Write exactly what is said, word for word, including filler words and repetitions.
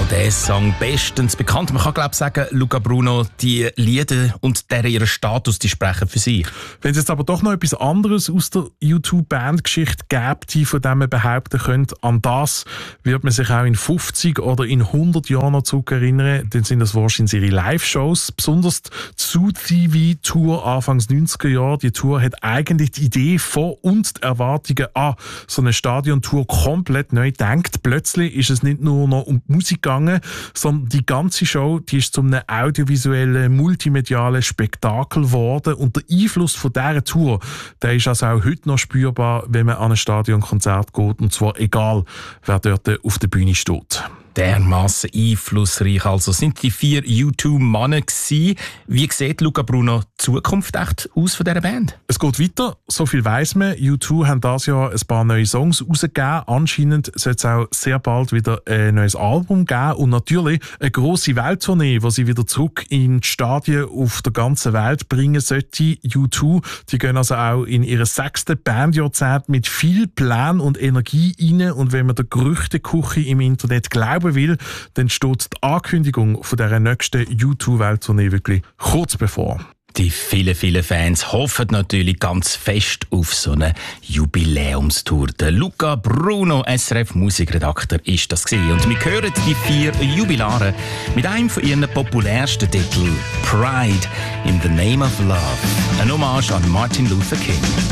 der Song bestens bekannt. Man kann glaube ich sagen, Luca Bruno, die Lieder und deren ihren Status, die sprechen für sich. Wenn es jetzt aber doch noch etwas anderes aus der U zwei Bandgeschichte gibt, die von dem man behaupten könnte, an das wird man sich auch in fünfzig oder in hundert Jahren noch zurückerinnern, dann sind das wahrscheinlich ihre Live-Shows, besonders die Zoo-T V-Tour Anfangs neunziger Jahre. Die Tour hat eigentlich die Idee von und die Erwartungen an so eine Stadiontour komplett neu gedacht. Plötzlich ist es nicht nur noch um die Musik gegangen, sondern die ganze Show, die ist zu einem audiovisuellen, multimedialen Spektakel geworden. Und der Einfluss von dieser Tour, der ist also auch heute noch spürbar, wenn man an ein Stadionkonzert geht. Und zwar egal, wer dort auf der Bühne steht. Dermassen einflussreich. Also sind die vier U zwei Männer gewesen. Wie sieht Luca Bruno die Zukunft echt aus von dieser Band? Es geht weiter, so viel weiss man. U zwei haben dieses Jahr ein paar neue Songs rausgegeben. Anscheinend soll es auch sehr bald wieder ein neues Album geben. Und natürlich eine grosse Welttournee, die sie wieder zurück in die Stadien auf der ganzen Welt bringen sollte. U zwei, die gehen also auch in ihr sechsten Bandjahrzehnt mit viel Plan und Energie rein. Und wenn man der Gerüchteküche im Internet glauben will, dann steht die Ankündigung von dieser nächsten U zwei Welttournee wirklich kurz bevor. Die vielen, vielen Fans hoffen natürlich ganz fest auf so eine Jubiläumstour. Der Luca Bruno, S R F-Musikredakteur, ist das gewesen. Und wir hören die vier Jubilare mit einem von ihren populärsten Titeln, Pride in the Name of Love. Ein Hommage an Martin Luther King.